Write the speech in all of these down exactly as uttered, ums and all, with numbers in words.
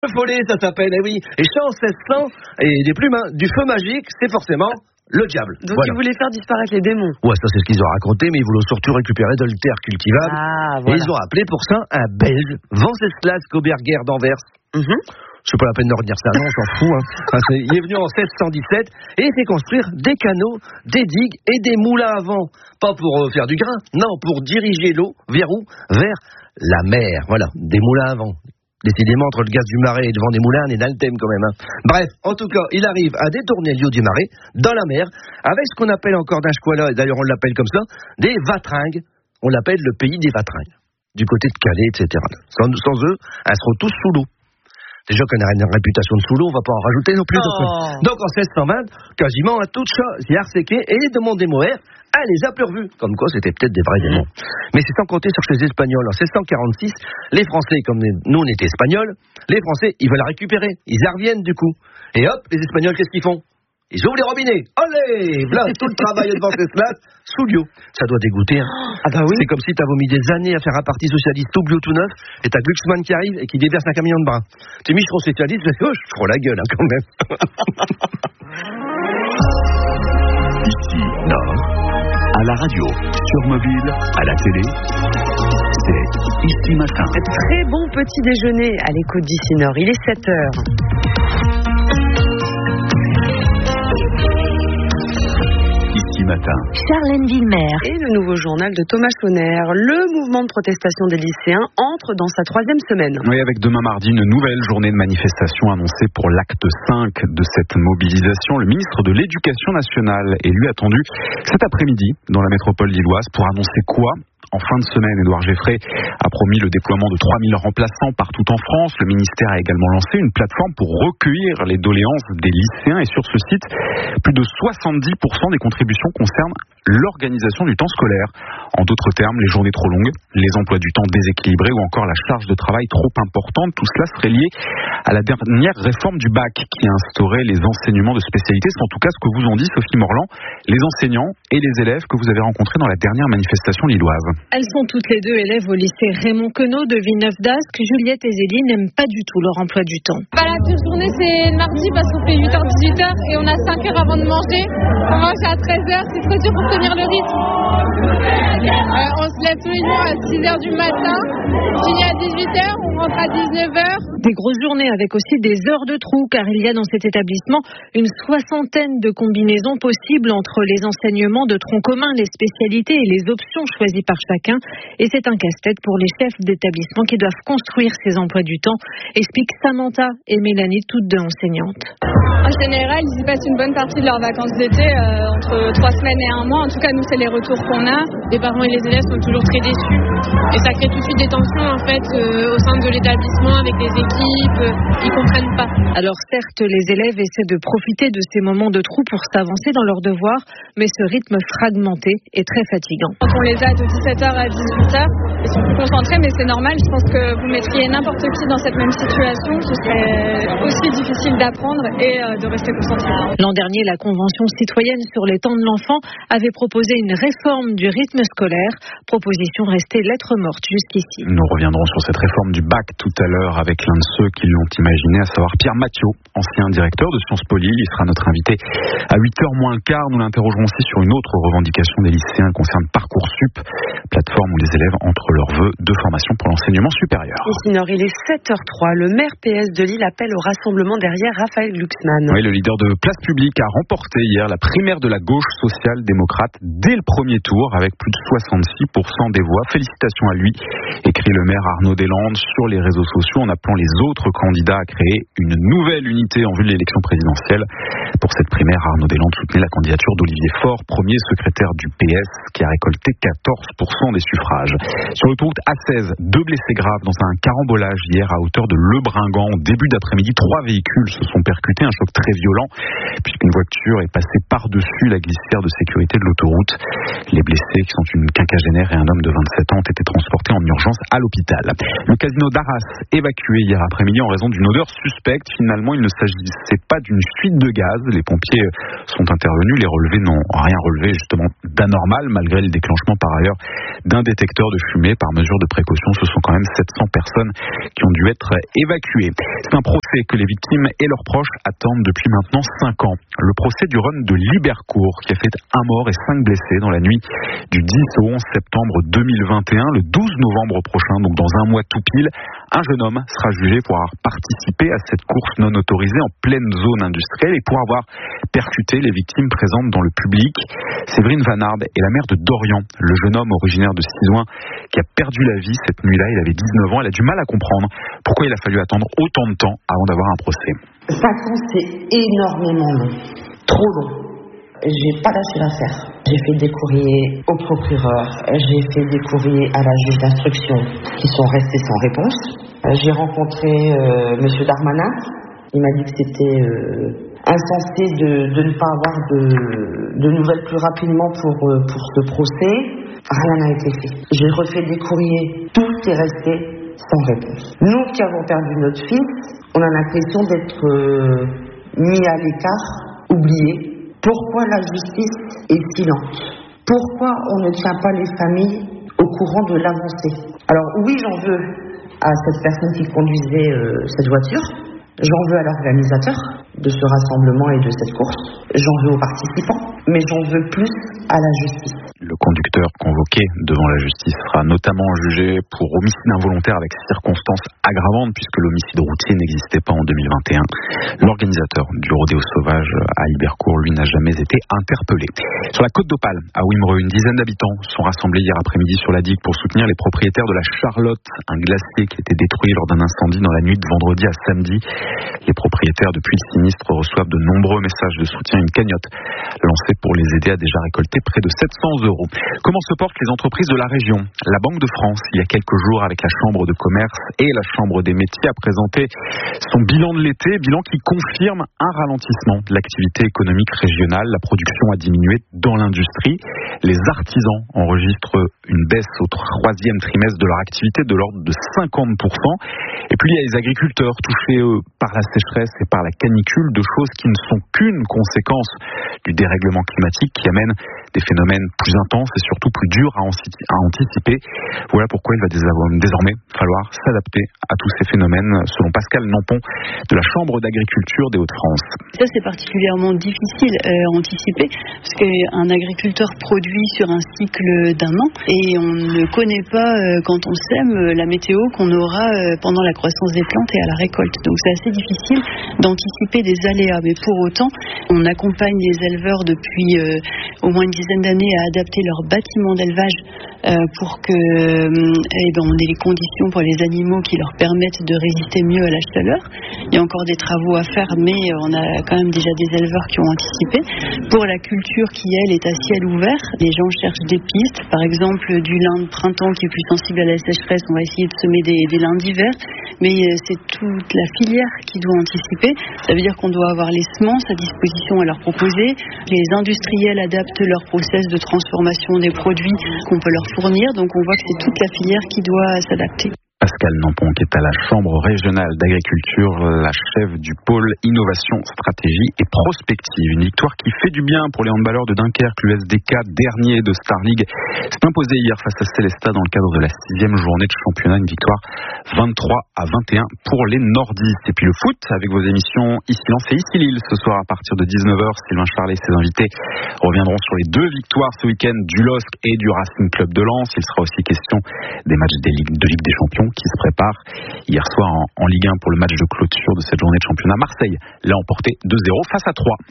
Le follet, ça s'appelle, eh oui. Et chance seize cents, et des plumes, hein, du feu magique, c'est forcément le diable. Donc voilà. Ils voulaient faire disparaître les démons. Ouais, ça c'est ce qu'ils ont raconté, mais ils voulaient surtout récupérer de la terre cultivable. Ah, voilà. Et ils ont appelé pour ça un Belge, Venceslas Goberger d'Anvers. Mm-hmm. C'est pas la peine de redire ça, non, on s'en fout. Hein. Enfin, il est venu en seize cent dix-sept et il fait construire des canaux, des digues et des moulins à vent. Pas pour euh, faire du grain, non, pour diriger l'eau vers où? Vers la mer. Voilà, des moulins à vent. Décidément, entre le gaz du marais et le vent des moulins, on est dans le thème quand même. Hein. Bref, en tout cas, il arrive à détourner l'eau du marais dans la mer avec ce qu'on appelle encore d'un et d'ailleurs on l'appelle comme ça, des vatringues. On l'appelle le pays des vatringues, du côté de Calais, et cetera. Sans, sans eux, elles seront tous sous l'eau. Déjà qu'on a une réputation de sous l'eau, on va pas en rajouter non plus. Oh. Donc en seize cent vingt, quasiment à toute chose, il y a Arséqué et les demandes des Moher, elle les a plus revues. Comme quoi, c'était peut-être des vrais démons. Mais c'est sans compter sur les Espagnols. En seize cent quarante-six, les Français, comme nous on était Espagnols, les Français, ils veulent la récupérer. Ils y reviennent du coup. Et hop, les Espagnols, qu'est-ce qu'ils font? Ils ouvrent les robinets. Allez, voilà tout le travail de Venceslas sous l'eau. Ça doit dégoûter. Hein. Ah bah oui. C'est comme si tu as vomi des années à faire un parti socialiste tout bio tout neuf et t'as Glucksmann qui arrive et qui déverse un camion de bras. T'es mis, je trouve socialiste, je oh, je prends la gueule hein, quand même. Ici, Nord, à la radio, sur mobile, à la télé, c'est Ici Matin. Très bon petit déjeuner à l'écoute d'Ici Nord. Il est sept heures. Matin. Charlène Villemer et le nouveau journal de Thomas Sonner. Le mouvement de protestation des lycéens entre dans sa troisième semaine. Oui, avec demain mardi une nouvelle journée de manifestation annoncée pour l'acte cinq de cette mobilisation. Le ministre de l'Éducation nationale est lui attendu cet après-midi dans la métropole lilloise pour annoncer quoi? En fin de semaine, Édouard Geffray a promis le déploiement de trois mille remplaçants partout en France. Le ministère a également lancé une plateforme pour recueillir les doléances des lycéens. Et sur ce site, plus de soixante-dix pour cent des contributions concernent l'organisation du temps scolaire. En d'autres termes, les journées trop longues, les emplois du temps déséquilibrés ou encore la charge de travail trop importante. Tout cela serait lié à la dernière réforme du bac qui a instauré les enseignements de spécialité. C'est en tout cas ce que vous ont dit, Sophie Morland, les enseignants et les élèves que vous avez rencontrés dans la dernière manifestation lilloise. Elles sont toutes les deux élèves au lycée Raymond Queneau de Villeneuve-d'Ascq. Juliette et Zélie n'aiment pas du tout leur emploi du temps. Bah, la pire journée, c'est le mardi parce qu'on fait huit heures dix-huit heures et on a cinq heures avant de manger. On mange à treize heures, c'est trop dur pour tenir le rythme. Euh, on se lève tous les jours à six heures du matin, on finit à dix-huit heures, on rentre à dix-neuf heures. Des grosses journées avec aussi des heures de trou car il y a dans cet établissement une soixantaine de combinaisons possibles entre les enseignements de tronc commun, les spécialités et les options choisies par chacun. Et c'est un casse-tête pour les chefs d'établissement qui doivent construire ces emplois du temps, expliquent Samantha et Mélanie, toutes deux enseignantes. En général, ils y passent une bonne partie de leurs vacances d'été, euh, entre trois semaines et un mois. En tout cas, nous, c'est les retours qu'on a. Les parents et les élèves sont toujours très déçus. Et ça crée tout de suite des tensions, en fait, euh, au sein de l'établissement, avec les équipes. Euh, ils comprennent pas. Alors, certes, les élèves essaient de profiter de ces moments de trou pour s'avancer dans leurs devoirs, mais ce rythme fragmenté est très fatigant. Quand on les a de dix-sept heures à dix-huit heures, ils sont plus concentrés, mais c'est normal. Je pense que vous mettriez n'importe qui dans cette même situation, ce serait aussi difficile d'apprendre et euh, de rester concentré. L'an dernier, la Convention citoyenne sur les temps de l'enfant avait proposé une réforme du rythme scolaire. Proposition restée lettre morte jusqu'ici. Nous reviendrons sur cette réforme du bac tout à l'heure avec l'un de ceux qui l'ont imaginé, à savoir Pierre Mathieu, ancien directeur de Sciences Po Lille. Il sera notre invité à huit heures moins le quart. Nous l'interrogerons aussi sur une autre revendication des lycéens concerne Parcoursup, plateforme où les élèves entrent leurs vœux de formation pour l'enseignement supérieur. Ici Nord, il est sept heures trois. Le maire P S de Lille appelle au rassemblement derrière Raphaël Glucksmann. Oui, le leader de Place Publique a remporté hier la primaire de la gauche social-démocrate dès le premier tour avec plus de soixante-six pour cent des voix. Félicitations à lui, écrit le maire Arnaud Deslandes sur les réseaux sociaux en appelant les autres candidats à créer une nouvelle unité en vue de l'élection présidentielle. Pour cette primaire, Arnaud Deslandes soutenait la candidature d'Olivier Faure, premier secrétaire du P S, qui a récolté quatorze pour cent des suffrages. Sur l'autoroute A seize, deux blessés graves dans un carambolage hier à hauteur de Le Bringant. Au début d'après-midi, trois véhicules se sont percutés, un choc très violent, puisqu'une voiture est passée par-dessus la glissière de sécurité de l'autoroute. Les blessés, qui sont une quinquagénaire et un homme de vingt-sept ans, ont été transportés en urgence à l'hôpital. Le casino d'Arras évacué hier après-midi en raison d'une odeur suspecte. Finalement, il ne s'agissait pas d'une fuite de gaz. Les pompiers sont intervenus. Les relevés n'ont rien relevé justement d'anormal malgré le déclenchement par ailleurs d'un détecteur de fumée. Par mesure de précaution, ce sont quand même sept cents personnes qui ont dû être évacuées. C'est un procès que les victimes et leurs proches attendent depuis maintenant cinq ans. Le procès du run de Libercourt qui a fait un mort et cinq blessés dans la nuit du dix au onze septembre deux mille vingt et un. Le douze novembre prochain, donc dans un mois tout pile, un jeune homme sera jugé pour avoir participé à cette course non autorisée en pleine zone industrielle et pour avoir percuté les victimes présentes dans le public. Séverine Vanarde est la mère de Dorian, le jeune homme originaire de Sizouin qui a perdu la vie cette nuit-là. Il avait dix-neuf ans. Elle a du mal à comprendre pourquoi il a fallu attendre autant de temps avant d'avoir un procès. cinq ans, c'est énormément long. Trop long. J'ai pas lâché l'affaire. J'ai fait des courriers au procureur, j'ai fait des courriers à la juge d'instruction qui sont restés sans réponse. J'ai rencontré euh, monsieur Darmanin. Il m'a dit que c'était euh, insensé de, de ne pas avoir de, de nouvelles plus rapidement pour, euh, pour ce procès. Rien n'a été fait. J'ai refait des courriers, tout est resté sans réponse. Nous qui avons perdu notre fils, on a l'impression d'être euh, mis à l'écart, oubliés. Pourquoi la justice est silente? Pourquoi on ne tient pas les familles au courant de l'avancée? Alors oui, j'en veux à cette personne qui conduisait euh, cette voiture, j'en veux à l'organisateur de ce rassemblement et de cette course, j'en veux aux participants, mais j'en veux plus à la justice. Le conducteur convoqué devant la justice sera notamment jugé pour homicide involontaire avec circonstances aggravantes puisque l'homicide routier n'existait pas en deux mille vingt et un. L'organisateur du rodéo sauvage à Libercourt, lui, n'a jamais été interpellé. Sur la côte d'Opale, à Wimereux, une dizaine d'habitants sont rassemblés hier après-midi sur la digue pour soutenir les propriétaires de la Charlotte, un glacier qui a été détruit lors d'un incendie dans la nuit de vendredi à samedi. Les propriétaires, depuis le sinistre, reçoivent de nombreux messages de soutien. Une cagnotte lancée pour les aider a déjà récolté près de sept cents euros. Comment se portent les entreprises de la région? La Banque de France, il y a quelques jours, avec la Chambre de commerce et la Chambre des métiers, a présenté son bilan de l'été, bilan qui confirme un ralentissement de l'activité économique régionale. La production a diminué dans l'industrie. Les artisans enregistrent une baisse au troisième trimestre de leur activité de l'ordre de cinquante pour cent. Et puis il y a les agriculteurs touchés eux, par la sécheresse et par la canicule, deux choses qui ne sont qu'une conséquence du dérèglement climatique qui amène des phénomènes plus intenses et surtout plus durs à anticiper. Voilà pourquoi il va désormais falloir s'adapter à tous ces phénomènes, selon Pascal Nampon de la Chambre d'agriculture des Hauts-de-France. Ça, c'est particulièrement difficile à anticiper parce qu'un agriculteur produit sur un cycle d'un an et on ne connaît pas, quand on sème, la météo qu'on aura pendant la croissance des plantes et à la récolte. Donc c'est assez difficile d'anticiper des aléas. Mais pour autant, on accompagne les éleveurs depuis euh, au moins une dizaine d'années à adapter leur bâtiment d'élevage euh, pour que euh, eh ben, on ait les conditions pour les animaux qui leur permettent de résister mieux à la chaleur. Il y a encore des travaux à faire, mais on a quand même déjà des éleveurs qui ont anticipé. Pour la culture qui, elle, est à ciel ouvert, les gens cherchent des pistes. Par exemple, du lin de printemps qui est plus sensible à la sécheresse, on va essayer de semer des, des lins d'hiver. Mais euh, c'est toute la filière qui doit anticiper. Ça veut dire qu'on doit avoir les semences à disposition à leur proposer. Les industriels adaptent leur process de transformation des produits qu'on peut leur fournir. Donc on voit que c'est toute la filière qui doit s'adapter. Pascal Nampon, qui est à la Chambre régionale d'agriculture, la chef du pôle innovation, stratégie et prospective. Une victoire qui fait du bien pour les handballeurs de Dunkerque. L'U S D K, dernier de Star League, s'est imposé hier face à Célestat dans le cadre de la sixième journée de championnat. Une victoire vingt-trois à vingt et un pour les nordistes. Et puis le foot, avec vos émissions Ici Lens et Ici Lille, ce soir à partir de dix-neuf heures. Sylvain Charlet et ses invités reviendront sur les deux victoires ce week-end du L O S C et du Racing Club de Lens. Il sera aussi question des matchs des Ligues, de Ligue des Champions qui se prépare. Hier soir en, en Ligue un pour le match de clôture de cette journée de championnat, Marseille l'a emporté deux zéro face à trois.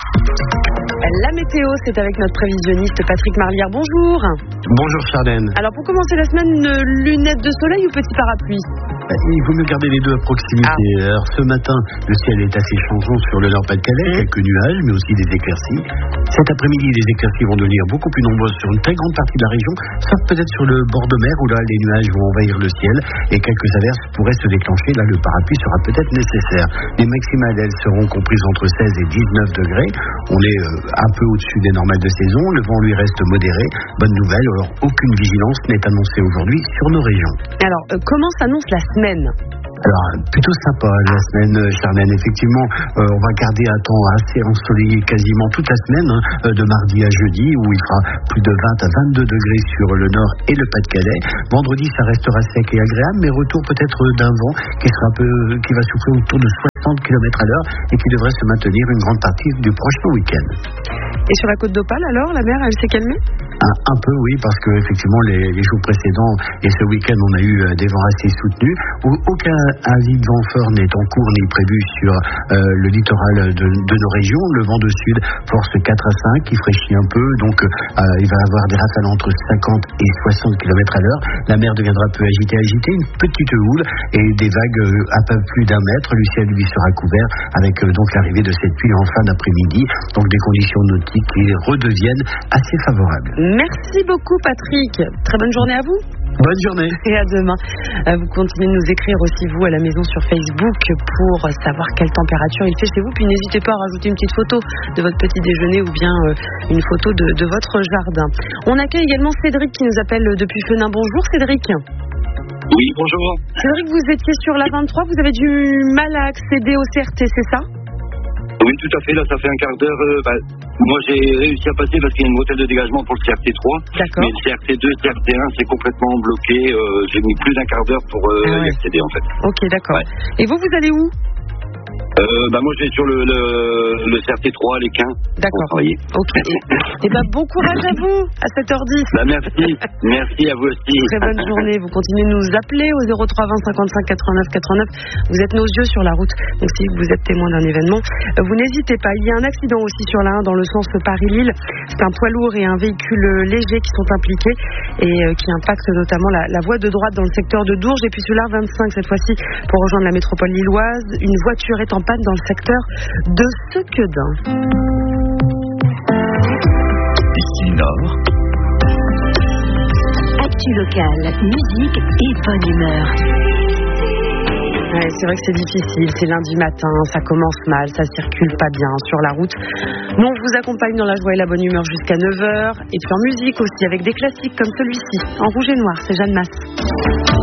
La météo, c'est avec notre prévisionniste Patrick Marlière. Bonjour. Bonjour Charlène. Alors pour commencer la semaine, lunettes de soleil ou petit parapluie? Il vaut mieux garder les deux à proximité. Ah. Alors ce matin, le ciel est assez changeant sur le Nord-Pas-de-Calais, mmh. quelques nuages, mais aussi des éclaircies. Cet après-midi, les éclaircies vont devenir beaucoup plus nombreuses sur une très grande partie de la région, sauf peut-être sur le bord de mer où là, les nuages vont envahir le ciel et quelques averses pourraient se déclencher. Là, le parapluie sera peut-être nécessaire. Les maximales, elles, seront comprises entre seize et dix-neuf degrés. On est euh, un peu au-dessus des normales de saison. Le vent, lui, reste modéré. Bonne nouvelle, alors aucune vigilance n'est annoncée aujourd'hui sur nos régions. Alors, euh, comment s'annonce la semaine semaine? Alors, plutôt sympa la semaine, Charlène. Effectivement, euh, on va garder un temps assez ensoleillé quasiment toute la semaine, hein, de mardi à jeudi, où il fera plus de vingt à vingt-deux degrés sur le nord et le Pas-de-Calais. Vendredi, ça restera sec et agréable, mais retour peut-être d'un vent qui sera un peu, qui va souffler autour de soixante kilomètres à l'heure et qui devrait se maintenir une grande partie du prochain week-end. Et sur la côte d'Opale, alors, la mer, elle s'est calmée? Un, un peu, oui, parce que effectivement les, les jours précédents et ce week-end, on a eu euh, des vents assez soutenus. Où aucun avis de vent fort n'est en cours ni prévu sur euh, le littoral de, de nos régions. Le vent de sud force quatre à cinq, qui fraîchit un peu, donc euh, il va y avoir des rafales entre cinquante et soixante kilomètres à l'heure. La mer deviendra peu agitée, agitée, une petite houle et des vagues euh, à peu plus d'un mètre. Le ciel lui sera couvert avec euh, donc l'arrivée de cette pluie en fin d'après-midi, donc des conditions nautiques qui redeviennent assez favorables. Merci beaucoup Patrick, très bonne journée à vous. Bonne journée. Et à demain. Vous continuez de nous écrire aussi, vous, à la maison sur Facebook, pour savoir quelle température il fait chez vous. Puis n'hésitez pas à rajouter une petite photo de votre petit déjeuner ou bien une photo de, de votre jardin. On accueille également Cédric qui nous appelle depuis Fenin. Bonjour Cédric. Oui, bonjour. Cédric, vous étiez sur la vingt-trois, vous avez du mal à accéder au C R T, c'est ça? Oui, tout à fait. Là, ça fait un quart d'heure. Euh, bah, moi, j'ai réussi à passer parce qu'il y a une bretelle de dégagement pour le C R T trois. D'accord. Mais le C R T deux, C R T un, c'est complètement bloqué. Euh, j'ai mis plus d'un quart d'heure pour euh, ah ouais. y accéder, en fait. Ok, d'accord. Ouais. Et vous, vous allez où? Euh, bah moi je vais sur le, le, le C R T trois, les quinze. D'accord. Ok. Et, et bah bon courage à vous à sept heures dix. Bah merci, merci à vous aussi. Très bonne journée. Vous continuez de nous appeler au zéro trois vingt cinquante-cinq quatre-vingt-neuf quatre-vingt-neuf. Vous êtes nos yeux sur la route. Donc si vous êtes témoin d'un événement, vous n'hésitez pas. Il y a un accident aussi sur la un dans le sens Paris-Lille. C'est un poids lourd et un véhicule léger qui sont impliqués et qui impactent notamment la, la voie de droite dans le secteur de Dourges. Et puis sur l'A vingt-cinq cette fois-ci pour rejoindre la métropole lilloise. Une voiture est en panne dans le secteur de Sequedin. Ici Nord. Actu locale, musique et bonne humeur. Ouais, c'est vrai que c'est difficile, c'est lundi matin, ça commence mal, ça circule pas bien sur la route. Nous on vous accompagne dans la joie et la bonne humeur jusqu'à neuf heures et puis en musique aussi avec des classiques comme celui-ci, en rouge et noir, c'est Jeanne Masse.